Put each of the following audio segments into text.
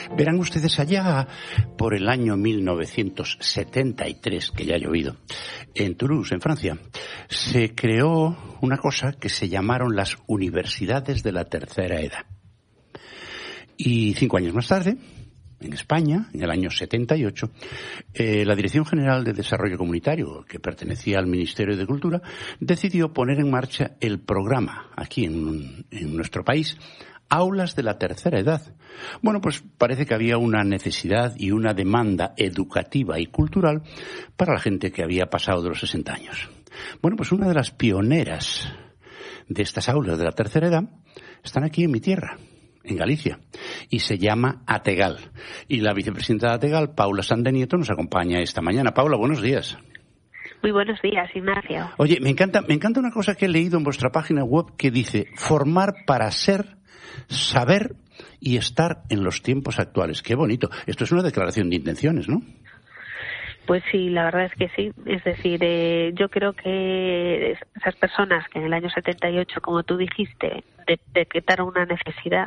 Verán ustedes, allá por el año 1973, que ya ha llovido, en Toulouse, en Francia, se creó una cosa que se llamaron las universidades de la tercera edad. Y 5 años más tarde, en España, en el año 78, la Dirección General de Desarrollo Comunitario, que pertenecía al Ministerio de Cultura, decidió poner en marcha el programa, aquí en nuestro país, Aulas de la Tercera Edad. Bueno, pues parece que había una necesidad y una demanda educativa y cultural para la gente que había pasado de los 60 años. Bueno, pues una de las pioneras de estas aulas de la tercera edad están aquí en mi tierra, en Galicia, y se llama Ategal. Y la vicepresidenta de Ategal, Paula Sandenieto, nos acompaña esta mañana. Paula, buenos días. Muy buenos días, Ignacio. Oye, me encanta una cosa que he leído en vuestra página web que dice: formar para ser, saber y estar en los tiempos actuales. Qué bonito. Esto es una declaración de intenciones, ¿no? Pues sí, la verdad es que sí. Es decir, yo creo que esas personas que en el año 78, como tú dijiste, detectaron una necesidad,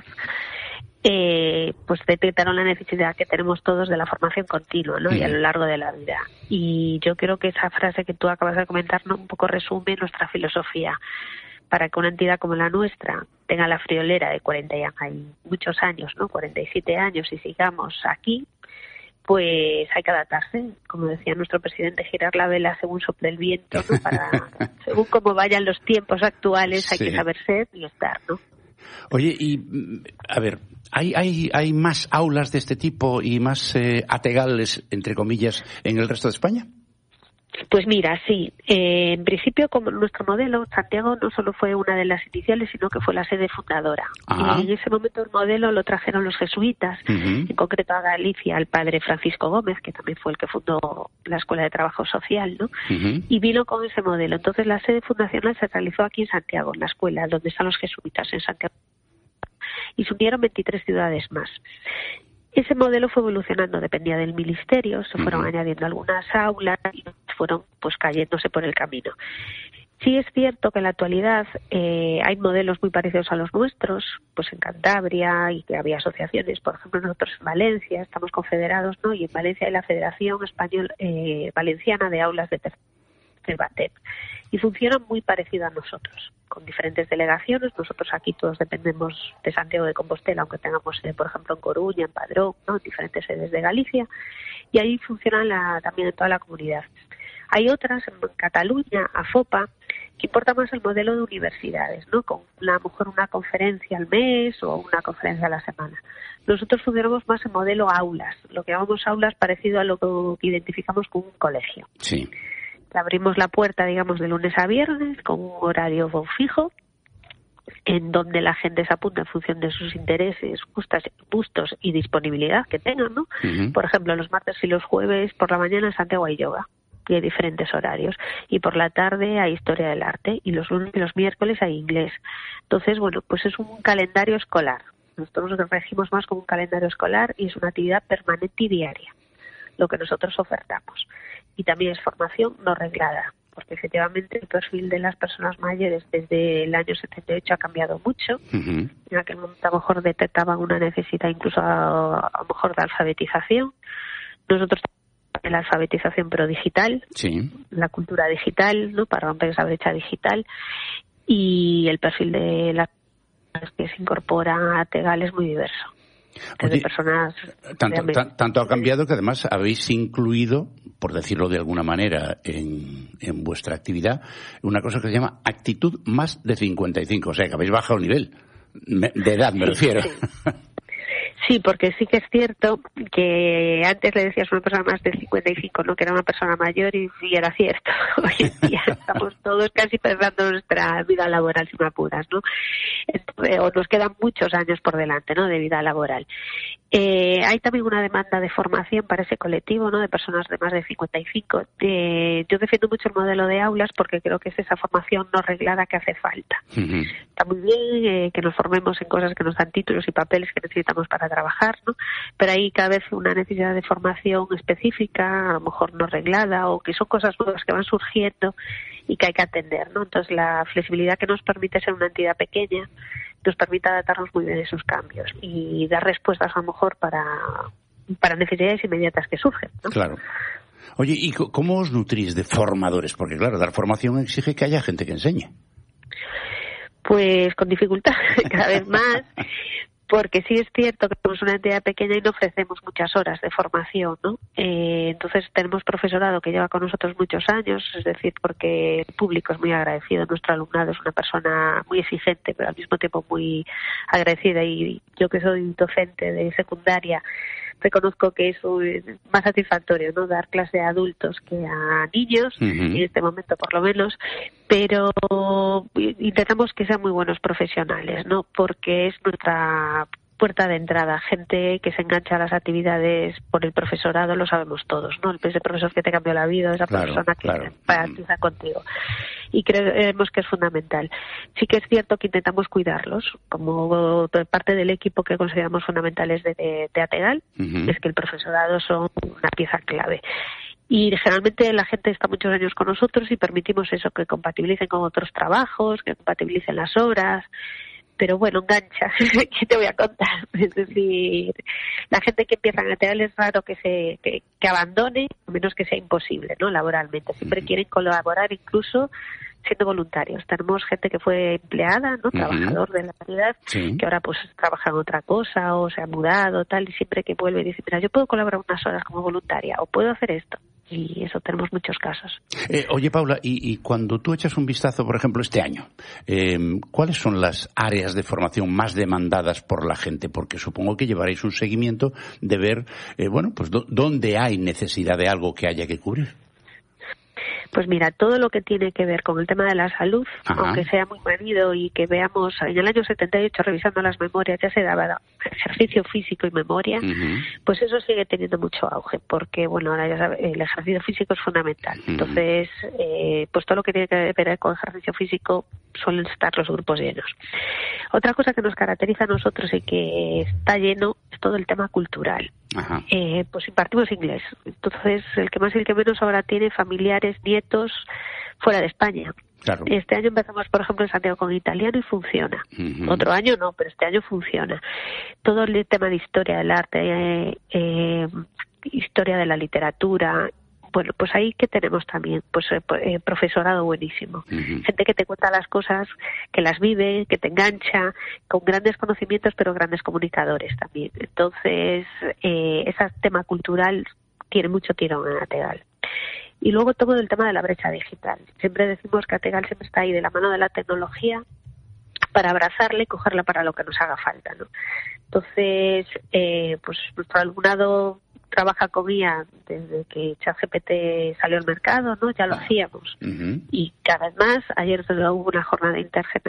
pues detectaron la necesidad que tenemos todos de la formación continua, ¿no? Y a lo largo de la vida. Y yo creo que esa frase que tú acabas de comentar, ¿no?, un poco resume nuestra filosofía. Para que una entidad como la nuestra tenga la friolera de 40 y muchos años, ¿no?, 47 años, y sigamos aquí, pues hay que adaptarse. Como decía nuestro presidente, girar la vela según sople el viento, ¿no? Según cómo vayan los tiempos actuales, hay que saber ser y estar, ¿no? Oye, y a ver, ¿hay más aulas de este tipo y más ategales, entre comillas, en el resto de España? Pues mira, sí. En principio, como nuestro modelo, Santiago no solo fue una de las iniciales, sino que fue la sede fundadora. Y en ese momento el modelo lo trajeron los jesuitas, en concreto a Galicia, al padre Francisco Gómez, que también fue el que fundó la Escuela de Trabajo Social, ¿no? Y vino con ese modelo. Entonces la sede fundacional se realizó aquí en Santiago, en la escuela donde están los jesuitas, en Santiago. Y se unieron 23 ciudades más. Ese modelo fue evolucionando, dependía del ministerio, se fueron añadiendo algunas aulas y fueron pues cayéndose por el camino. Sí es cierto que en la actualidad hay modelos muy parecidos a los nuestros, pues en Cantabria, y que había asociaciones, por ejemplo nosotros en Valencia estamos confederados, ¿no? Y en Valencia hay la Federación Valenciana de Aulas de Terbatep, y funcionan muy parecido a nosotros, con diferentes delegaciones. Nosotros aquí todos dependemos de Santiago de Compostela, aunque tengamos sede, por ejemplo, en Coruña, en Padrón, ¿no?, diferentes sedes de Galicia, y ahí funcionan también en toda la comunidad. Hay otras, en Cataluña, AFOPA, que importa más el modelo de universidades, ¿no?, con a lo mejor una conferencia al mes o una conferencia a la semana. Nosotros funcionamos más en modelo aulas, lo que llamamos aulas parecido a lo que identificamos con un colegio. Sí. Abrimos la puerta, digamos, de lunes a viernes con un horario fijo, en donde la gente se apunta en función de sus intereses, gustos y disponibilidad que tengan, ¿no? Por ejemplo, los martes y los jueves por la mañana en Santiago hay yoga, y hay diferentes horarios, y por la tarde hay historia del arte, y los lunes y los miércoles hay inglés. Entonces, bueno, pues es un calendario escolar. Nosotros nos regimos más como un calendario escolar y es una actividad permanente y diaria, lo que nosotros ofertamos. Y también es formación no reglada, porque efectivamente el perfil de las personas mayores desde el año 78 ha cambiado mucho. En aquel momento a lo mejor detectaban una necesidad incluso a lo mejor de alfabetización. Nosotros tenemos la alfabetización pero digital, la cultura digital, ¿no?, para romper esa brecha digital, y el perfil de las personas que se incorporan a Tegal es muy diverso. Oye, personas tanto ha cambiado que además habéis incluido, por decirlo de alguna manera, en vuestra actividad, una cosa que se llama actitud más de 55, o sea que habéis bajado el nivel de edad, me refiero. Sí, porque sí que es cierto que antes le decías a una persona más de 55, ¿no?, que era una persona mayor, y sí era cierto. Hoy en día estamos todos casi pensando nuestra vida laboral, si me apuras, ¿no? O nos quedan muchos años por delante, ¿no?, de vida laboral. Hay también una demanda de formación para ese colectivo, ¿no?, de personas de más de 55. Yo defiendo mucho el modelo de aulas porque creo que es esa formación no reglada que hace falta. Está muy bien que nos formemos en cosas que nos dan títulos y papeles que necesitamos para trabajar, ¿no?, pero hay cada vez una necesidad de formación específica, a lo mejor no reglada, o que son cosas nuevas que van surgiendo y que hay que atender, ¿no? Entonces la flexibilidad que nos permite ser una entidad pequeña nos permite adaptarnos muy bien a esos cambios y dar respuestas a lo mejor para necesidades inmediatas que surgen, ¿no? Claro. Oye, ¿y cómo os nutrís de formadores? Porque claro, dar formación exige que haya gente que enseñe. Pues con dificultad, cada vez más, porque sí es cierto que somos una entidad pequeña y no ofrecemos muchas horas de formación, ¿no? Entonces tenemos profesorado que lleva con nosotros muchos años, es decir, porque el público es muy agradecido, nuestro alumnado es una persona muy exigente, pero al mismo tiempo muy agradecida, y yo que soy docente de secundaria, reconozco que es más satisfactorio, ¿no?, dar clase a adultos que a niños, en este momento por lo menos, pero intentamos que sean muy buenos profesionales, ¿no?, porque es nuestra puerta de entrada, gente que se engancha a las actividades por el profesorado, lo sabemos todos, ¿no? Ese profesor que te cambió la vida, esa persona que empatiza contigo. Y creemos que es fundamental. Sí que es cierto que intentamos cuidarlos, como parte del equipo que consideramos fundamentales de ATEGAL, es que el profesorado son una pieza clave. Y generalmente la gente está muchos años con nosotros y permitimos eso, que compatibilicen con otros trabajos, que compatibilicen las horas. Pero bueno, engancha, ¿qué te voy a contar? Es decir, la gente que empieza en ATEGAL es raro que abandone, a menos que sea imposible, ¿no?, laboralmente. Siempre quieren colaborar, incluso siendo voluntarios. Tenemos gente que fue empleada, ¿no?, trabajador de la calidad, que ahora pues trabaja en otra cosa o se ha mudado, tal, y siempre que vuelve dice, mira, yo puedo colaborar unas horas como voluntaria o puedo hacer esto. Y eso tenemos muchos casos. Oye, Paula, y cuando tú echas un vistazo, por ejemplo, este año, ¿cuáles son las áreas de formación más demandadas por la gente? Porque supongo que llevaréis un seguimiento de ver, pues dónde hay necesidad de algo que haya que cubrir. Pues mira, todo lo que tiene que ver con el tema de la salud, aunque sea muy manido y que veamos, en el año 78, revisando las memorias, ya se daba ejercicio físico y memoria, pues eso sigue teniendo mucho auge, porque bueno, ahora ya sabes, el ejercicio físico es fundamental. Entonces, pues todo lo que tiene que ver con ejercicio físico suelen estar los grupos llenos. Otra cosa que nos caracteriza a nosotros y que está lleno es todo el tema cultural. Pues impartimos inglés. Entonces, el que más y el que menos ahora tiene familiares, nietos fuera de España. Claro. Este año empezamos, por ejemplo, en Santiago con italiano y funciona. Otro año no, pero este año funciona. Todo el tema de historia del arte, historia de la literatura. Bueno, pues ahí que tenemos también, pues profesorado buenísimo. Gente que te cuenta las cosas, que las vive, que te engancha, con grandes conocimientos, pero grandes comunicadores también. Entonces, ese tema cultural tiene mucho tirón en ATEGAL. Y luego todo el tema de la brecha digital. Siempre decimos que ATEGAL siempre está ahí de la mano de la tecnología para abrazarla y cogerla para lo que nos haga falta, ¿no? Entonces, pues nuestro alumnado trabaja con IA desde que ChatGPT salió al mercado, ¿no? Ya lo hacíamos. Y cada vez más. Ayer hubo una jornada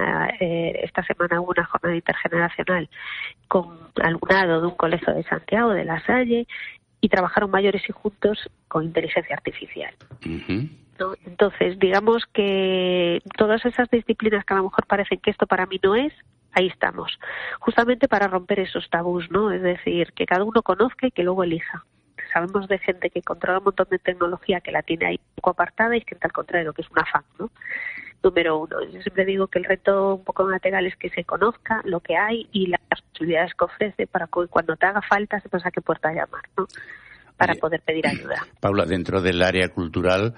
esta semana hubo una jornada intergeneracional con alumnado de un colegio de Santiago, de La Salle, y trabajaron mayores y juntos con inteligencia artificial. ¿No? Entonces, digamos que todas esas disciplinas que a lo mejor parecen que esto para mí no es, ahí estamos. Justamente para romper esos tabús, ¿no? Es decir, que cada uno conozca y que luego elija. Sabemos de gente que controla un montón de tecnología que la tiene ahí un poco apartada y gente al contrario, que es un afán, ¿no? Número uno. Yo siempre digo que el reto un poco en ATEGAL es que se conozca lo que hay y las posibilidades que ofrece para que cuando te haga falta sepas a qué puerta llamar, ¿no? Para poder pedir ayuda. Paula, dentro del área cultural,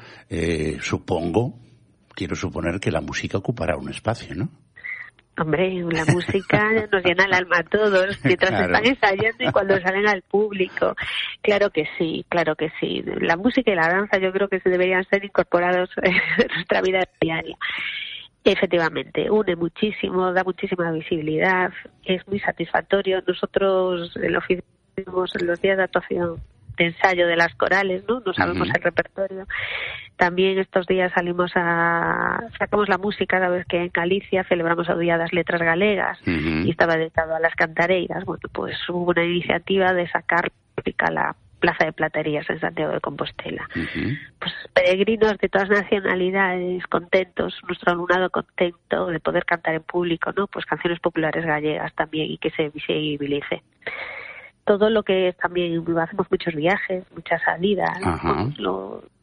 quiero suponer que la música ocupará un espacio, ¿no? Hombre, la música nos llena el alma a todos, mientras están ensayando y cuando salen al público. Claro que sí, claro que sí. La música y la danza yo creo que se deberían ser incorporados en nuestra vida diaria. Efectivamente, une muchísimo, da muchísima visibilidad, es muy satisfactorio. Nosotros en la oficina tenemos los días de actuación de ensayo de las corales, ¿no? No sabemos el repertorio. También estos días sacamos la música cada vez que en Galicia celebramos el Día das Letras Galegas y estaba dedicado a las cantareiras. Bueno, pues hubo una iniciativa de sacar a la Plaza de Platerías en Santiago de Compostela. Pues peregrinos de todas nacionalidades contentos, nuestro alumnado contento de poder cantar en público, ¿no? Pues canciones populares gallegas también y que se visibilice. Todo lo que también hacemos muchos viajes, muchas salidas,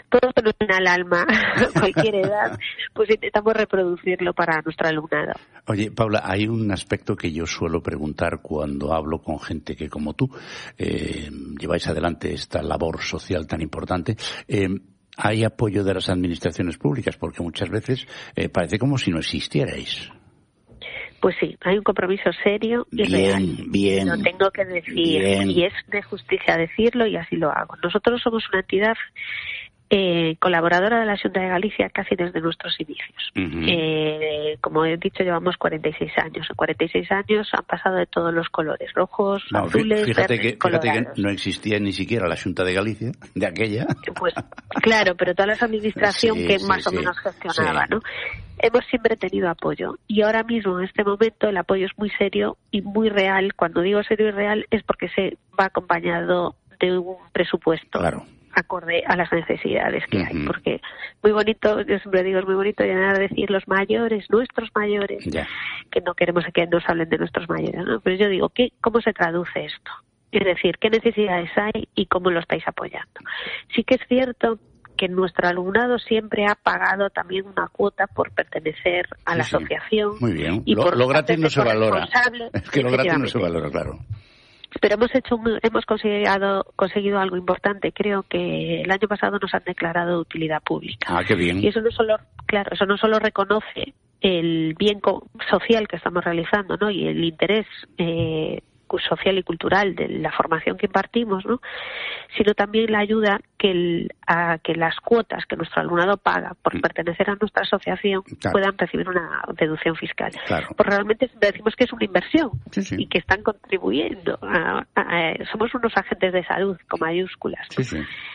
todo lo que nos viene al alma, a cualquier edad, pues intentamos reproducirlo para nuestro alumnado. Oye, Paula, hay un aspecto que yo suelo preguntar cuando hablo con gente que, como tú, lleváis adelante esta labor social tan importante. ¿Hay apoyo de las administraciones públicas? Porque muchas veces parece como si no existierais. Pues sí, hay un compromiso serio y real. Bien. Lo tengo que decir, bien. Y es de justicia decirlo, y así lo hago. Nosotros somos una entidad colaboradora de la Xunta de Galicia casi desde nuestros inicios. Como he dicho, llevamos 46 años. En 46 años han pasado de todos los colores, rojos, azules, fíjate verdes, que no existía ni siquiera la Xunta de Galicia, de aquella. Pues claro, pero toda la administración que más o menos gestionaba, ¿no? Hemos siempre tenido apoyo, y ahora mismo, en este momento, el apoyo es muy serio y muy real. Cuando digo serio y real es porque se va acompañado de un presupuesto. Claro. Acorde a las necesidades que hay, porque muy bonito, yo siempre digo, es muy bonito llegar a decir los mayores, nuestros mayores, que no queremos que nos hablen de nuestros mayores, ¿no? Pero yo digo, ¿cómo se traduce esto? Es decir, ¿qué necesidades hay y cómo lo estáis apoyando? Sí que es cierto que nuestro alumnado siempre ha pagado también una cuota por pertenecer a la asociación. Muy bien, y lo gratis no se valora. Es que lo gratis no se valora, claro. Pero hemos conseguido algo importante. Creo que el año pasado nos han declarado de utilidad pública. Ah, qué bien. Y eso no solo reconoce el bien social que estamos realizando, ¿no? Y el interés social y cultural de la formación que impartimos, ¿no? Sino también la ayuda a que las cuotas que nuestro alumnado paga por pertenecer a nuestra asociación puedan recibir una deducción fiscal. Claro. Pues realmente decimos que es una inversión y que están contribuyendo. Somos unos agentes de salud con mayúsculas, ¿no?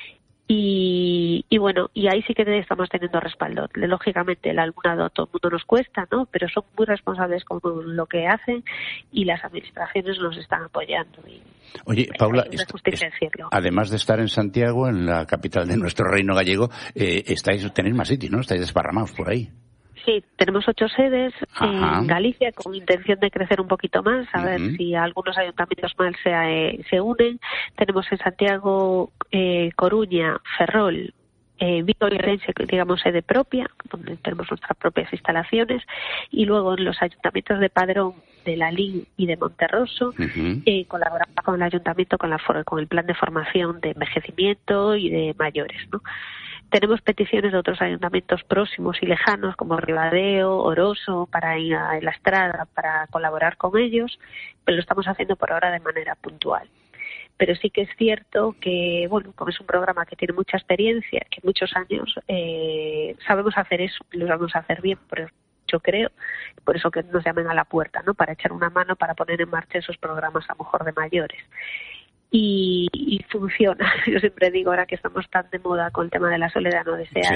Y bueno, y ahí sí que estamos teniendo respaldo. Lógicamente el alumnado, todo el mundo nos cuesta, ¿no? Pero son muy responsables con lo que hacen, y las administraciones nos están apoyando. Oye, Paula, además de estar en Santiago, en la capital de nuestro reino gallego, tenéis más sitios, ¿no? Estáis desparramados por ahí. Sí, tenemos 8 sedes en Galicia, con intención de crecer un poquito más, a ver si algunos ayuntamientos más se unen. Tenemos en Santiago, Coruña, Ferrol, Vigo y Ourense, digamos, sede propia, donde tenemos nuestras propias instalaciones, y luego en los ayuntamientos de Padrón, de Lalín y de Monterroso, colaboramos con el ayuntamiento con el plan de formación de envejecimiento y de mayores, ¿no? Tenemos peticiones de otros ayuntamientos próximos y lejanos, como Ribadeo, Oroso, para ir a La Estrada, para colaborar con ellos, pero lo estamos haciendo por ahora de manera puntual. Pero sí que es cierto que, bueno, como es un programa que tiene mucha experiencia, que muchos años sabemos hacer eso, lo sabemos hacer bien, pero yo creo, por eso que nos llamen a la puerta, ¿no? Para echar una mano, para poner en marcha esos programas a lo mejor de mayores. Y funciona. Yo siempre digo, ahora que estamos tan de moda con el tema de la soledad no deseada,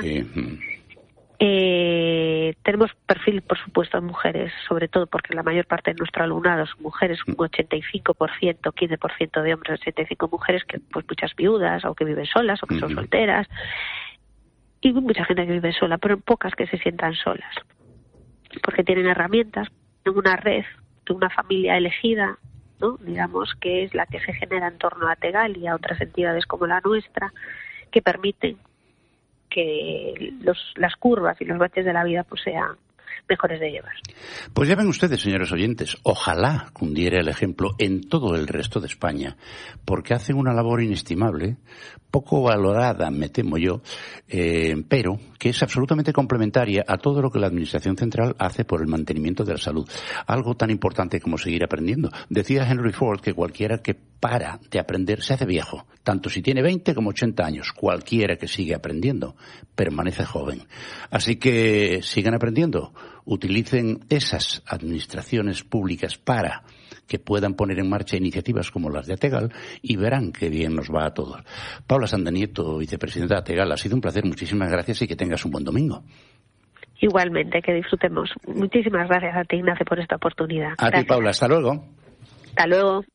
tenemos perfil, por supuesto, en mujeres, sobre todo porque la mayor parte de nuestro alumnado son mujeres, un 85%, 15% de hombres, 85 mujeres, que pues muchas viudas, o que viven solas, o que son solteras, y mucha gente que vive sola, pero pocas que se sientan solas, porque tienen herramientas, tienen una red de una familia elegida, ¿no? Digamos, que es la que se genera en torno a Tegal y a otras entidades como la nuestra, que permiten que las curvas y los baches de la vida pues sean mejores de llevar. Pues ya ven ustedes, señores oyentes, ojalá cundiera el ejemplo en todo el resto de España, porque hacen una labor inestimable, poco valorada, me temo yo, pero que es absolutamente complementaria a todo lo que la Administración Central hace por el mantenimiento de la salud. Algo tan importante como seguir aprendiendo. Decía Henry Ford que cualquiera que para de aprender se hace viejo, tanto si tiene 20 como 80 años. Cualquiera que sigue aprendiendo permanece joven. Así que sigan aprendiendo. Utilicen esas administraciones públicas para que puedan poner en marcha iniciativas como las de Ategal y verán qué bien nos va a todos. Paula Sandanieto, vicepresidenta de Ategal, ha sido un placer, muchísimas gracias y que tengas un buen domingo. Igualmente, que disfrutemos. Muchísimas gracias a ti, Ignacio, por esta oportunidad. A ti, Paula, hasta luego. Hasta luego.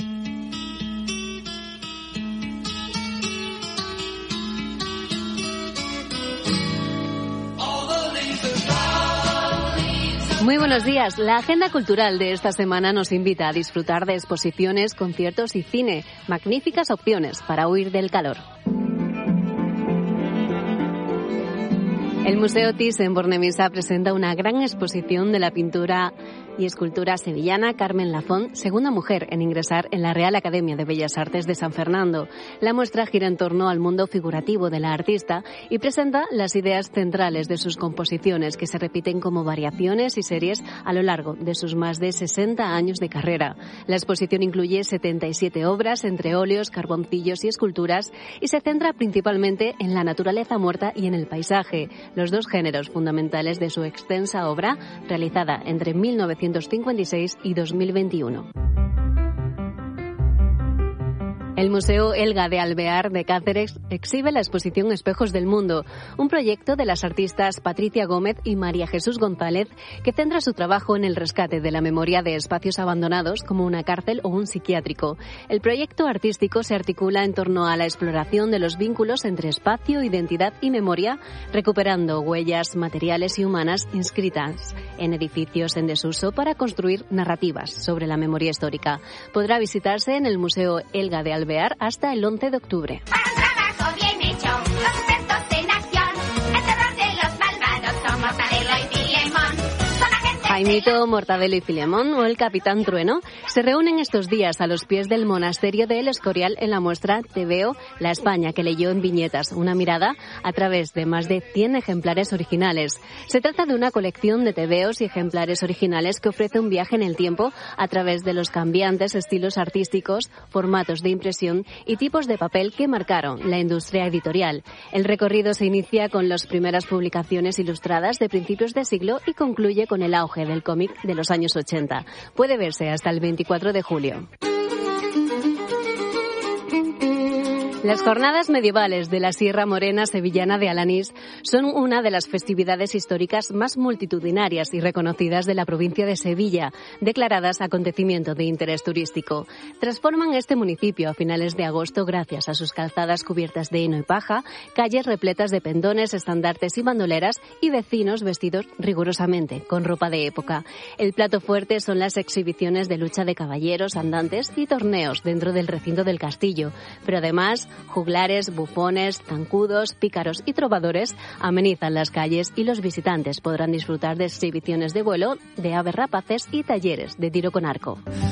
Muy buenos días. La agenda cultural de esta semana nos invita a disfrutar de exposiciones, conciertos y cine. Magníficas opciones para huir del calor. El Museo Thyssen-Bornemisza presenta una gran exposición de la pintura y escultura sevillana Carmen Lafont, segunda mujer en ingresar en la Real Academia de Bellas Artes de San Fernando. La muestra gira en torno al mundo figurativo de la artista y presenta las ideas centrales de sus composiciones, que se repiten como variaciones y series a lo largo de sus más de 60 años de carrera. La exposición incluye 77 obras, entre óleos, carboncillos y esculturas, y se centra principalmente en la naturaleza muerta y en el paisaje, los dos géneros fundamentales de su extensa obra, realizada entre 1956 y 2021. El Museo Elga de Alvear de Cáceres exhibe la exposición Espejos del Mundo, un proyecto de las artistas Patricia Gómez y María Jesús González, que centra su trabajo en el rescate de la memoria de espacios abandonados como una cárcel o un psiquiátrico. El proyecto artístico se articula en torno a la exploración de los vínculos entre espacio, identidad y memoria, recuperando huellas materiales y humanas inscritas en edificios en desuso para construir narrativas sobre la memoria histórica. Podrá visitarse en el Museo Elga de Alvear hasta el 11 de octubre. Para un trabajo bien hecho, los expertos en acción, el terror de los malvados son Mortadelo y Filemón. Jaimito, Mortadelo y Filemón o el Capitán Trueno se reúnen estos días a los pies del monasterio de El Escorial en la muestra Te veo, la España que leyó en viñetas, una mirada a través de más de 100 ejemplares originales. Se trata de una colección de tebeos y ejemplares originales que ofrece un viaje en el tiempo a través de los cambiantes estilos artísticos, formatos de impresión y tipos de papel que marcaron la industria editorial. El recorrido se inicia con las primeras publicaciones ilustradas de principios de siglo y concluye con el auge del cómic de los años 80. Puede verse hasta el 24 de julio. Las jornadas medievales de la Sierra Morena sevillana de Alanís son una de las festividades históricas más multitudinarias y reconocidas de la provincia de Sevilla, declaradas acontecimiento de interés turístico. Transforman este municipio a finales de agosto gracias a sus calzadas cubiertas de heno y paja, calles repletas de pendones, estandartes y bandoleras y vecinos vestidos rigurosamente con ropa de época. El plato fuerte son las exhibiciones de lucha de caballeros, andantes y torneos dentro del recinto del castillo, pero además juglares, bufones, zancudos, pícaros y trovadores amenizan las calles y los visitantes podrán disfrutar de exhibiciones de vuelo, de aves rapaces y talleres de tiro con arco.